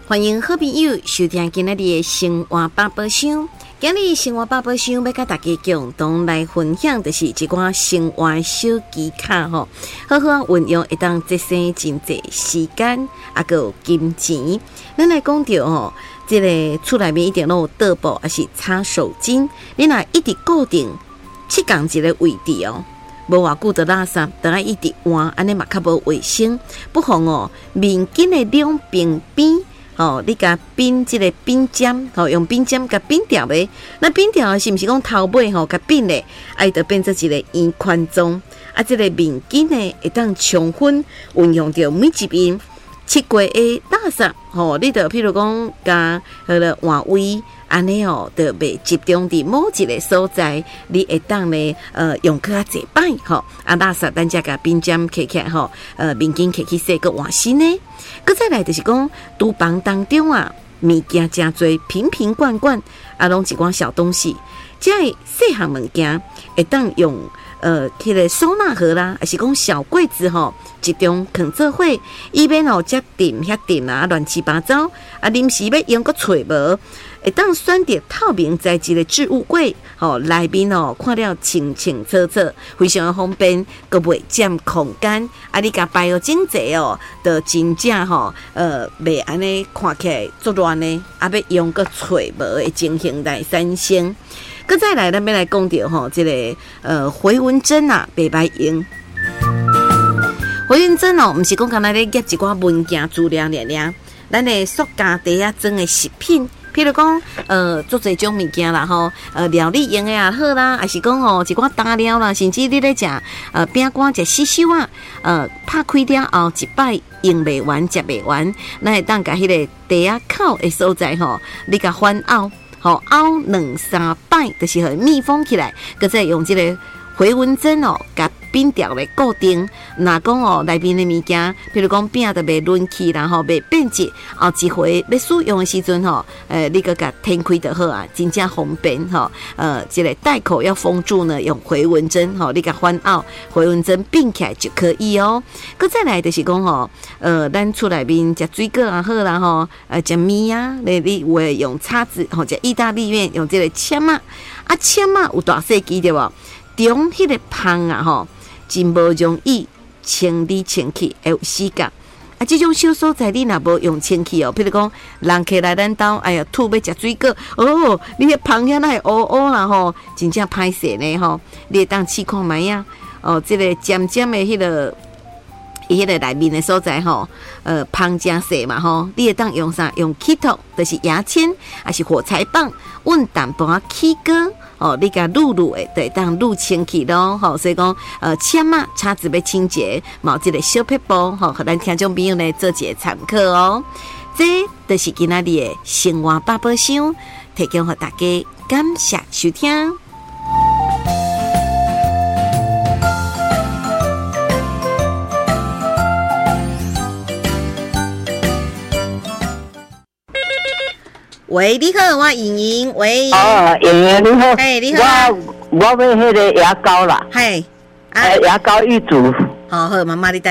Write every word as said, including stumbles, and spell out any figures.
欢迎好朋友收听今日的生活百宝箱。今日生活百宝箱要甲大家共同来分享的是一寡生活小技巧吼，好好运用会当节省真济时间，啊个金钱。咱来讲到吼，这个厝内面一定有桌布，还是擦手巾，你若一直固定七共一个位置哦。无偌久的垃圾，都爱一直换，安尼嘛较无卫生。不妨哦，面巾的两边边。哦，你甲冰即个冰尖，吼、哦、用冰尖甲冰掉呗。那冰掉是毋是讲头尾吼甲冰咧，爱得变做一个圆圈状。啊，即、这个面巾呢会当充分运用到每一边七过的垃圾。吼、哦，你着譬如讲甲迄个换位，安尼哦，着袂集中伫某一个所在，你会当咧呃用较济摆吼。啊，垃圾咱则甲冰尖摕起来吼，呃面巾摕去洗个换新呢。搁再来就是讲，厨房当中啊，物件真多，瓶瓶罐罐啊，拢一寡小东西，即个细项物件会当用呃，迄个收纳盒啦，还是讲小柜子吼，集中放做伙，以免吼遮顶遐顶啊，乱七八糟啊，临时要用个找无。会当选择透明材质的置物柜，吼内面哦看了清清楚楚，非常的方便，佮袂占空间。啊，你甲摆哦整齐哦，就真正吼，呃，袂安尼看起来作乱呢。啊，要用个找无的情形来产生。佮再来，咱要来讲到吼，这个呃回纹针啊，袂歹用。回纹针哦，毋是讲干那咧夹一寡文件资料尔尔，咱的塑胶袋啊装的食品。譬如讲，呃，做这种物件啦，吼，呃，料理用的也好啦，还是讲哦，一寡大料啦，甚至你咧食呃饼干、食四手啊，呃，拍开了后一摆用袂完、食袂完，咱会当甲迄个袋啊口的所在吼，你甲翻凹，吼凹两三摆，就是互密封起来，佮再用这个回纹针哦，甲冰条来固定。若讲哦，内面的物件，譬如讲饼就袂润起啦，吼，袂变质。后一回要使用的时阵吼，呃，你个甲天开就好啊，真正方便吼。呃，这个袋口要封住呢，用回纹针吼，你甲翻凹，回纹针并起来就可以哦。佮再来就是讲吼，呃，咱厝内面食水果也好啦吼，呃，食面啊，你你会用叉子或者意大利面用这个签啊，啊签啊有大细支对无？中迄个芳啊吼，真无容易清理清气，会有死角。啊，这种小所在你若无用清气哦，譬如讲人客来咱兜，哎呀，吐要食水果，哦，你迄芳遐那会乌乌啦吼，真正歹势呢吼，你会当试看觅啊，哦，这个尖尖的迄个。伊迄个内面的所在吼，呃，芳真细嘛吼，你会当用啥？用起头，就是牙签，还是火柴棒，温淡薄起膏哦，你甲撸撸的，对，当撸清气咯吼。所以讲，呃，签啊，叉子要清洁，毛这个小撇步吼，和咱听众朋友呢做一个参考哦。这就是今仔日的生活百宝箱，提供给大家，感谢收听。喂，你好，我莹莹。喂， 哦，莹莹你好。 哎，你好。 我我买迄个牙膏啦。 嘿， 啊，牙膏一组。 好好，妈妈你。